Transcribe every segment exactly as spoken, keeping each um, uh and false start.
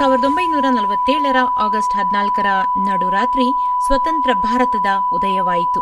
ಸಾವಿರದ ಒಂಬೈನೂರ ನಲವತ್ತೇಳರ ಆಗಸ್ಟ್ ಹದಿನಾಲ್ಕರ ನಡುರಾತ್ರಿ ಸ್ವತಂತ್ರ ಭಾರತದ ಉದಯವಾಯಿತು.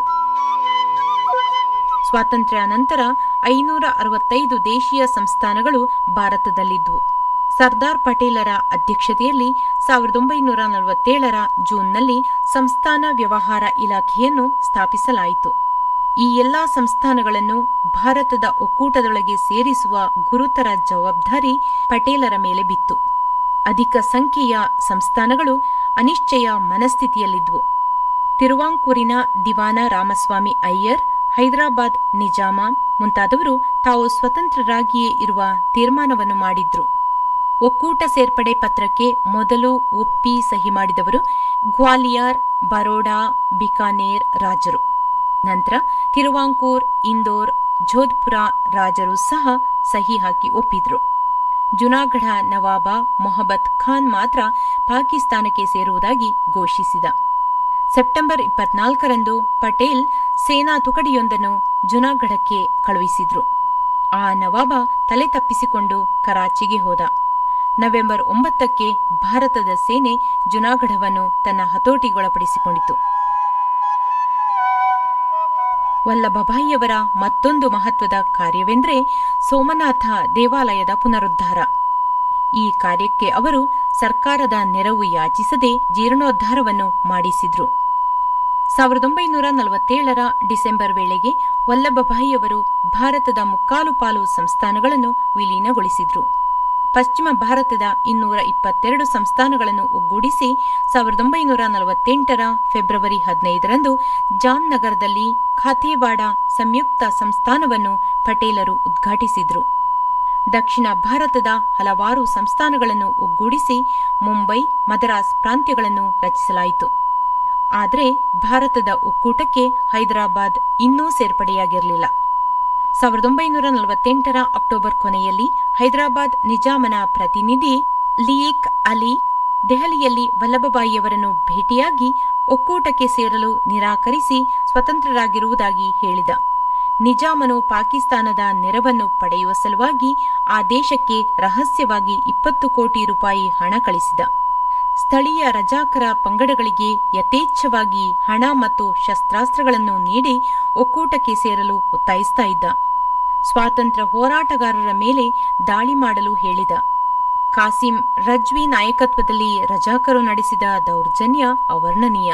ಸ್ವಾತಂತ್ರ್ಯ ನಂತರ ಐನೂರ ಅರವತ್ತೈದು ದೇಶೀಯ ಸಂಸ್ಥಾನಗಳು ಭಾರತದಲ್ಲಿದ್ದವು. ಸರ್ದಾರ್ ಪಟೇಲರ ಅಧ್ಯಕ್ಷತೆಯಲ್ಲಿ ಸಾವಿರದ ಒಂಬೈನೂರ ನಲವತ್ತೇಳರ ಜೂನ್ನಲ್ಲಿ ಸಂಸ್ಥಾನ ವ್ಯವಹಾರ ಇಲಾಖೆಯನ್ನು ಸ್ಥಾಪಿಸಲಾಯಿತು. ಈ ಎಲ್ಲಾ ಸಂಸ್ಥಾನಗಳನ್ನು ಭಾರತದ ಒಕ್ಕೂಟದೊಳಗೆ ಸೇರಿಸುವ ಗುರುತರ ಜವಾಬ್ದಾರಿ ಪಟೇಲರ ಮೇಲೆ ಬಿತ್ತು. ಅಧಿಕ ಸಂಖ್ಯೆಯ ಸಂಸ್ಥಾನಗಳು ಅನಿಶ್ಚಯ ಮನಸ್ಥಿತಿಯಲ್ಲಿದ್ದವು. ತಿರುವಾಂಕೂರಿನ ದಿವಾನ ರಾಮಸ್ವಾಮಿ ಅಯ್ಯರ್, ಹೈದರಾಬಾದ್ ನಿಜಾಮ ಮುಂತಾದವರು ತಾವು ಸ್ವತಂತ್ರರಾಗಿಯೇ ಇರುವ ತೀರ್ಮಾನವನ್ನು ಮಾಡಿದ್ರು. ಒಕ್ಕೂಟ ಸೇರ್ಪಡೆ ಪತ್ರಕ್ಕೆ ಮೊದಲು ಒಪ್ಪಿ ಸಹಿ ಮಾಡಿದವರು ಗ್ವಾಲಿಯರ್, ಬರೋಡಾ, ಬಿಕಾನೇರ್ ರಾಜರು. ನಂತರ ತಿರುವಾಂಕೂರ್, ಇಂದೋರ್, ಜೋಧ್ಪುರ ರಾಜರು ಸಹ ಸಹಿ ಹಾಕಿ ಒಪ್ಪಿದ್ರು. ಜುನಾಗಢ ನವಾಬ ಮೊಹಮ್ಮದ್ ಖಾನ್ ಮಾತ್ರ ಪಾಕಿಸ್ತಾನಕ್ಕೆ ಸೇರುವುದಾಗಿ ಘೋಷಿಸಿದ. ಸೆಪ್ಟೆಂಬರ್ ಇಪ್ಪತ್ನಾಲ್ಕರಂದು ಪಟೇಲ್ ಸೇನಾ ತುಕಡಿಯೊಂದನ್ನು ಜುನಾಗಢಕ್ಕೆ ಕಳುಹಿಸಿದ್ರು. ಆ ನವಾಬ ತಲೆ ತಪ್ಪಿಸಿಕೊಂಡು ಕರಾಚಿಗೆ ಹೋದ. ನವೆಂಬರ್ ಒಂಬತ್ತಕ್ಕೆ ಭಾರತದ ಸೇನೆ ಜುನಾಗಢವನ್ನು ತನ್ನ ಹತೋಟಿಗೊಳಪಡಿಸಿಕೊಂಡಿತು. ವಲ್ಲಭಭಾಯಿಯವರ ಮತ್ತೊಂದು ಮಹತ್ವದ ಕಾರ್ಯವೆಂದರೆ ಸೋಮನಾಥ ದೇವಾಲಯದ ಪುನರುದ್ಧಾರ. ಈ ಕಾರ್ಯಕ್ಕೆ ಅವರು ಸರ್ಕಾರದ ನೆರವು ಯಾಚಿಸದೆ ಜೀರ್ಣೋದ್ಧಾರವನ್ನು ಮಾಡಿಸಿದ್ರು. ಸಾವಿರದ ಒಂಬೈನೂರ ನಲವತ್ತೇಳರ ಡಿಸೆಂಬರ್ ವೇಳೆಗೆ ವಲ್ಲಭಭಾಯಿಯವರು ಭಾರತದ ಮುಕ್ಕಾಲು ಪಾಲು ಸಂಸ್ಥಾನಗಳನ್ನು ವಿಲೀನಗೊಳಿಸಿದ್ರು. ಪಶ್ಚಿಮ ಭಾರತದ ಇನ್ನೂರ ಇಪ್ಪತ್ತೆರಡು ಸಂಸ್ಥಾನಗಳನ್ನು ಒಗ್ಗೂಡಿಸಿ ಸಾವಿರದ ಒಂಬೈನೂರ ನಲವತ್ತೆಂಟರ ಫೆಬ್ರವರಿ ಹದಿನೈದರಂದು ಜಾಮ್ನಗರದಲ್ಲಿ ಖಾತೇವಾಡ ಸಂಯುಕ್ತ ಸಂಸ್ಥಾನವನ್ನು ಪಟೇಲರು ಉದ್ಘಾಟಿಸಿದ್ರು. ದಕ್ಷಿಣ ಭಾರತದ ಹಲವಾರು ಸಂಸ್ಥಾನಗಳನ್ನು ಒಗ್ಗೂಡಿಸಿ ಮುಂಬೈ, ಮದ್ರಾಸ್ ಪ್ರಾಂತ್ಯಗಳನ್ನು ರಚಿಸಲಾಯಿತು. ಆದರೆ ಭಾರತದ ಒಕ್ಕೂಟಕ್ಕೆ ಹೈದರಾಬಾದ್ ಇನ್ನೂ ಸೇರ್ಪಡೆಯಾಗಿರಲಿಲ್ಲ. ಸಾವಿರದ ಒಂಬೈನೂರ ನಲವತ್ತೆಂಟರ ಅಕ್ಟೋಬರ್ ಕೊನೆಯಲ್ಲಿ ಹೈದರಾಬಾದ್ ನಿಜಾಮನ ಪ್ರತಿನಿಧಿ ಲಿಯಿಕ್ ಅಲಿ ದೆಹಲಿಯಲ್ಲಿ ವಲ್ಲಭಭಾಯಿಯವರನ್ನು ಭೇಟಿಯಾಗಿ ಒಕ್ಕೂಟಕ್ಕೆ ಸೇರಲು ನಿರಾಕರಿಸಿ ಸ್ವತಂತ್ರರಾಗಿರುವುದಾಗಿ ಹೇಳಿದ. ನಿಜಾಮನು ಪಾಕಿಸ್ತಾನದ ನೆರವನ್ನು ಪಡೆಯುವ ಸಲುವಾಗಿ ಆ ದೇಶಕ್ಕೆ ರಹಸ್ಯವಾಗಿ ಇಪ್ಪತ್ತು ಕೋಟಿ ರೂಪಾಯಿ ಹಣ ಕಳಿಸಿದ. ಸ್ಥಳೀಯ ರಜಾಕರ ಪಂಗಡಗಳಿಗೆ ಯಥೇಚ್ಛವಾಗಿ ಹಣ ಮತ್ತು ಶಸ್ತ್ರಾಸ್ತ್ರಗಳನ್ನು ನೀಡಿ ಒಕ್ಕೂಟಕ್ಕೆ ಸೇರಲು ಒತ್ತಾಯಿಸ್ತಾ ಇದ್ದ. ಸ್ವಾತಂತ್ರ್ಯ ಹೋರಾಟಗಾರರ ಮೇಲೆ ದಾಳಿ ಮಾಡಲು ಹೇಳಿದ. ಕಾಸಿಂ ರಜ್ವಿ ನಾಯಕತ್ವದಲ್ಲಿ ರಜಾಕರು ನಡೆಸಿದ ದೌರ್ಜನ್ಯ ಅವರ್ಣನೀಯ.